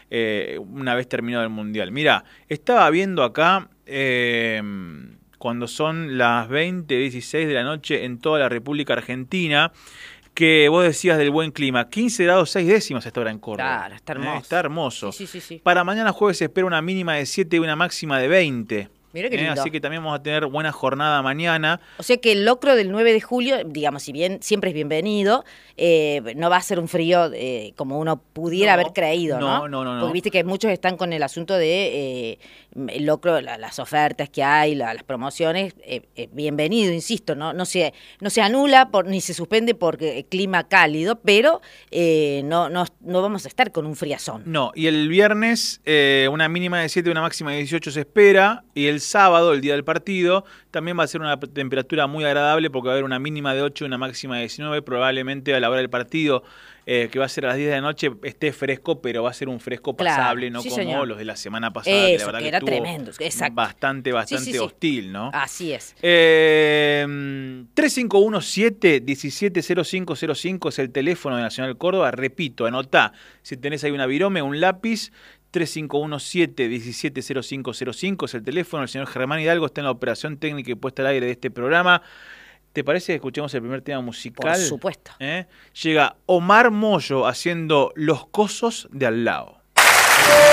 una vez terminado el Mundial. Mira, estaba viendo acá cuando son las 20:16 de la noche en toda la República Argentina, que vos decías del buen clima, 15 grados 6 décimas esta hora en Córdoba. Claro, está hermoso. Está hermoso. Sí. Para mañana jueves se espera una mínima de 7 y una máxima de 20. Mira qué lindo. Así que también vamos a tener buena jornada mañana. O sea que el locro del 9 de julio, digamos, si bien siempre es bienvenido, no va a ser un frío como uno pudiera haber creído, ¿no? No. Porque viste que muchos están con el asunto de el locro, las ofertas que hay, las promociones, bienvenido, insisto, no se anula ni se suspende porque clima cálido, pero no vamos a estar con un friazón. No, y el viernes una mínima de 7 y una máxima de 18 se espera, y el sábado, el día del partido, también va a ser una temperatura muy agradable porque va a haber una mínima de 8 y una máxima de 19, probablemente a la hora del partido, que va a ser a las 10 de la noche, esté fresco, pero va a ser un fresco pasable, claro, no sí, como señor. los de la semana pasada, Eso, que la verdad que que era estuvo tremendo, exacto. bastante Sí. hostil, ¿no? Así es. 3517-170505 es el teléfono de Nacional Córdoba. Repito, anotá, si tenés ahí una virome, un lápiz, 3517-170505 es el teléfono. El señor Germán Hidalgo está en la operación técnica y puesta al aire de este programa. ¿Te parece que escuchemos el primer tema musical? Por supuesto. Llega Omar Mollo haciendo Los Cosos de Al Lado.